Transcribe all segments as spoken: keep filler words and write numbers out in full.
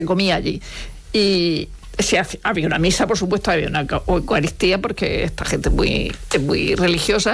comía allí. Y se hace, había una misa, por supuesto, había una Eucaristía, porque esta gente es muy, es muy religiosa,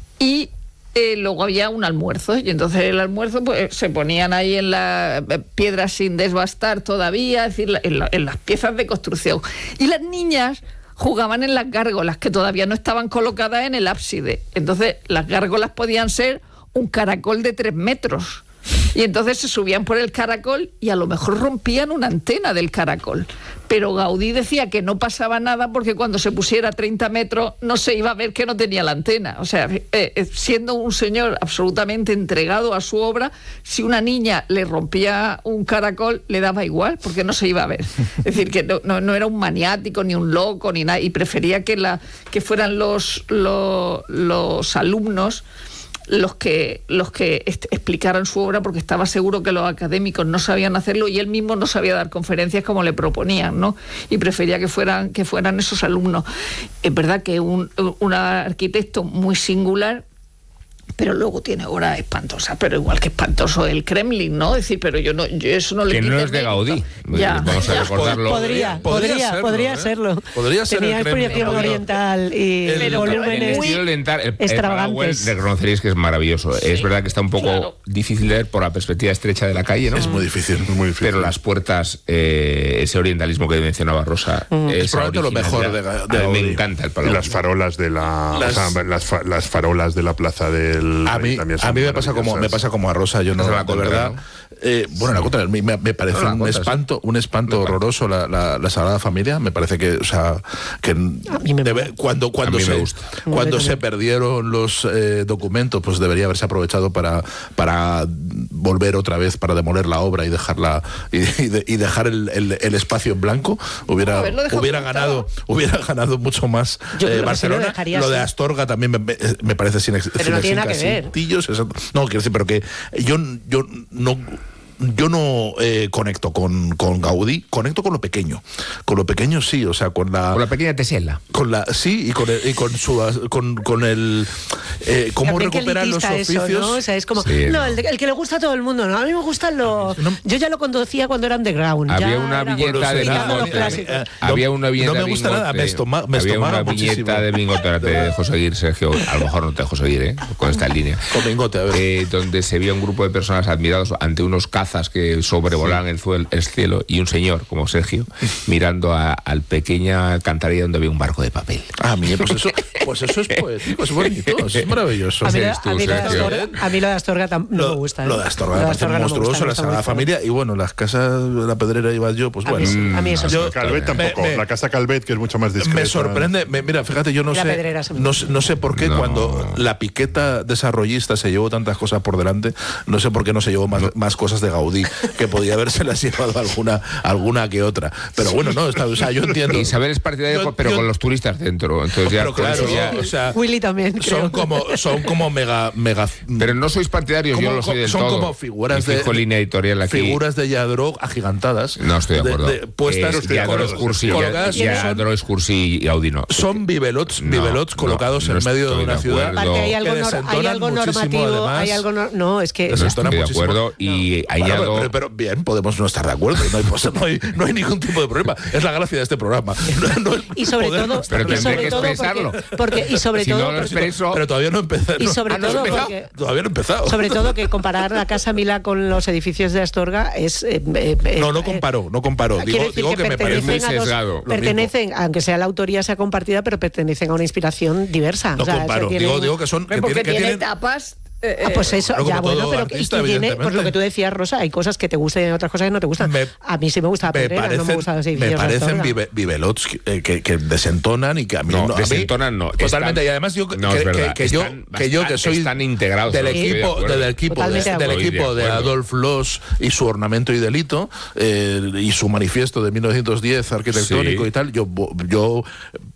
y eh, luego había un almuerzo, y entonces el almuerzo pues se ponían ahí en las piedras sin desbastar todavía, es decir, en, la, en las piezas de construcción. Y las niñas jugaban en las gárgolas, que todavía no estaban colocadas en el ábside. Entonces las gárgolas podían ser un caracol de tres metros. Y entonces se subían por el caracol y a lo mejor rompían una antena del caracol. Pero Gaudí decía que no pasaba nada porque cuando se pusiera a treinta metros no se iba a ver que no tenía la antena. O sea, eh, siendo un señor absolutamente entregado a su obra, si una niña le rompía un caracol, le daba igual porque no se iba a ver. Es decir, que no, no, no era un maniático, ni un loco, ni nada, y prefería que, la, que fueran los, los, los alumnos los que los que est- explicaran su obra, porque estaba seguro que los académicos no sabían hacerlo y él mismo no sabía dar conferencias como le proponían, ¿no? Y prefería que fueran que fueran esos alumnos. Es verdad que un, un arquitecto muy singular, pero luego tiene obras espantosas, pero igual que espantoso el Kremlin, ¿no? Es decir, pero yo no, yo eso no le que quito no es de mérito. Gaudí. Ya. Vamos a recordarlo. Podría, podría, podría, podría serlo. ¿eh? Podría ser Tenía el Kremlin, expropiación oriental y El- El volúmenes estilo oriental, el, el extravagantes. Paraguay, reconoceréis que es maravilloso. Sí, es verdad que está un poco claro. difícil de ver por la perspectiva estrecha de la calle, ¿no? Es muy difícil, es muy difícil. Pero las puertas, eh, ese orientalismo que mencionaba Rosa, Es probablemente lo mejor de, originalidad. de A mí Gaudí. me encanta el Y Paraguay. las farolas de la Las- o sea, las, fa- las farolas de la plaza del A mí, también son a mí me pasa como me maravillosas. pasa como a Rosa, yo no, Es la de contra, verdad. ¿no? Eh, bueno, la contra, me, me parece No, la un contra, espanto, un espanto Me parece. horroroso la, la, la Sagrada Familia. Me parece que, o sea, que mí me debe- mola. cuando cuando A mí se me gusta. cuando Me se perdieron los eh, documentos, pues debería haberse aprovechado para para volver otra vez para demoler la obra y dejarla y, y, de- y dejar el, el, el espacio en blanco. Hubiera Haberlo dejado hubiera como ganado hubiera ganado mucho más Yo creo eh, que sí Barcelona. lo dejaría Lo de así. Astorga también me, me, me parece sin ex- Pero sin no tiene nada que sin ver. castillos, exacto. No, quiero decir, pero que yo, yo no yo no eh, conecto con, con Gaudí, conecto con lo pequeño. Con lo pequeño sí, o sea, con la Con la pequeña Tesela. con la sí y con el, y con su con, con el eh, cómo También que recuperan los elitista oficios. eso, ¿no? O sea, es como, Sí, no, no. el, de- el que le gusta a todo el mundo, ¿no? A mí me gustan los... No. Yo ya lo conducía cuando era underground. Había ya una era- viñeta de quitando los Bingote. clásicos. Eh, Había no- una viñeta no me de gusta nada, Bingote. me estoma- me Había estomaba una viñeta muchísimo. de Bingote, ahora te dejo seguir, Sergio. A lo mejor no te dejo seguir, ¿eh? Con esta línea. Con Bingote, a ver. Eh, donde se veía un grupo de personas admirados ante unos cazas que sobrevolaban el, zuel- el cielo y un señor como Sergio mirando a, al pequeña alcantarilla donde había un barco de papel. Ah, mira, pues eso, pues eso es poético, es bonito, eso es maravilloso. A mí, lo- eres tú, a mí lo de Sergio. Astorga, a mí lo de Astorga tam- no me gusta. ¿eh? Lo de Astorga Lo me de parece Astorga no me monstruoso, gusta, me la está Sagrada muy feo. Familia, y bueno, las casas de la Pedrera iba yo, pues A mí bueno. sí, a mí eso sí. Yo- Calvet tampoco, me- me- la casa Calvet, que es mucho más discreta. Me sorprende, me- mira, fíjate, yo no La sé, Pedrera se me- no, sé- no sé por qué No. cuando la piqueta desarrollista se llevó tantas cosas por delante, no sé por qué no se llevó más, más cosas de Gaudí, que podía habérselas llevado alguna, alguna que otra. Pero bueno, no, está, o sea, yo entiendo. Isabel es partidario, Yo- pero yo- con los turistas dentro. Entonces ya, Pero por claro, eso ya- o sea, Willy también, creo. son como, son como mega, mega. pero no sois partidarios, yo como- lo soy del son todo. como figuras Y fijo de línea editorial aquí. figuras de Yadro agigantadas. No estoy de acuerdo. puestas Eh, Yadro es cursi, colocadas- ya- son- Yadro es cursi y Gaudí no. son bibelots, No, bibelots no, colocados no en medio de estoy una de ciudad. acuerdo. Aparte, hay algo, que nor- hay desentonan algo muchísimo, normativo, además. hay algo no, no, es que Eso No esto estoy de muchísimo. acuerdo y Bueno, añado... pero, pero bien, podemos no estar de acuerdo, no hay, pues, no hay, no hay ningún tipo de problema. Es la gracia de este programa. No- no- y sobre poder no todo, estar Pero y de tendré sobre que todo expresarlo. porque, porque y sobre Si todo no lo porque- expreso... Pero todavía no he empezado. y sobre Ah, ¿no has todo empezado? porque Todavía no he empezado. sobre todo que comparar la Casa Milá con los edificios de Astorga es eh, eh, eh, No, no eh, comparo, no comparo. quiero Digo, decir digo que, me pertenecen parece. muy a dos- sesgado. Lo pertenecen, aunque sea la autoría sea compartida, pero pertenecen a una inspiración diversa. No O sea, comparo. se tienen- Digo, digo que son. Que Porque tienen, que tiene tienen- etapas. eh, Ah, pues eso, Claro, ya como bueno, todo pero artista, y tiene, evidentemente. pues lo que tú decías, Rosa, hay cosas que te gustan y otras cosas que no te gustan. Me- a mí sí me gusta la me Pedrera, no me parecen, gustan los me edificios de parecen Astorga. vive- vivelots que, que, que desentonan y que a mí No, no, a mí- desentonan no. Totalmente. Están- y además yo No, que, es verdad. que, que yo Están que yo que bastante- soy están integrados, del no, estoy de equipo acuerdo. del equipo de, Totalmente de del acuerdo. equipo de Estoy de acuerdo. Adolf Loos y su ornamento y delito eh, y su manifiesto de mil novecientos diez arquitectónico Sí. y tal. Yo yo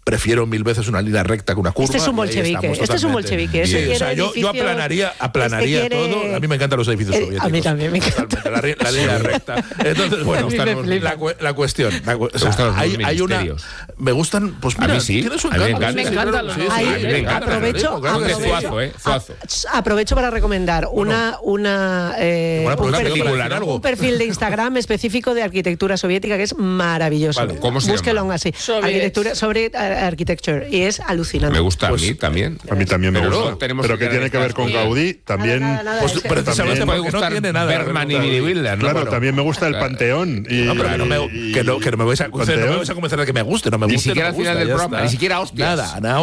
prefiero mil veces una línea recta que una curva. Este es un y ahí bolchevique, estamos este es un totalmente bolchevique. Este bien. quiere O sea, yo, yo edificios- aplanaría, aplanaría este quiere- todo. A mí me encantan los edificios Eh, soviéticos. a mí también me encanta. Totalmente, la, ri- la línea recta. Entonces, bueno, A mí me la, flipa. cu- la cuestión. La cu- o sea, gustan los hay, hay una. ministerios? Me gustan. Pues A mira, mí sí, tiene su a mí me encanto. encanta. Sí, Me encantan claro, los sí, sí, Ahí, a mí me encanta. aprovecho, claro que sí. Aunque es aprovecho, Zuazo, ¿eh? Zuazo. a- aprovecho para recomendar una, una, eh, Bueno, un, aprovecha perfil, para decir algo. un perfil de Instagram específico de arquitectura soviética que es maravilloso. Vale. ¿Cómo se Búsquelo llama? así. Sobre- Arquitectura sobre eh, architecture y es alucinante. Me gusta Pues- a mí también. A mí también me Pero gusta. luego tenemos Pero que que tiene que ver con analizar- Gaudí, también. Nada, nada, Pues es que- precisamente Te puede porque no gustar tiene nada. Berman y Billy Wilder, ¿no? Claro, Bueno, también me gusta el claro. Panteón. Y, No, pero que no me, que no, que no me vais a, el no me Panteón. vais a convencer de que me guste, no me Ni guste. siquiera no al me final gusta, del ya programa, está. ni siquiera hostias. Nada, nada.